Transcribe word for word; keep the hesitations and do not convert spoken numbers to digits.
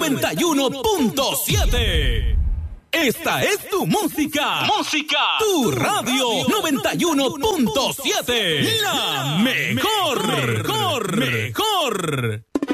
noventa y uno punto siete. Esta es tu música. Música. Tu radio. noventa y uno punto siete. La mejor. Mejor. Mejor.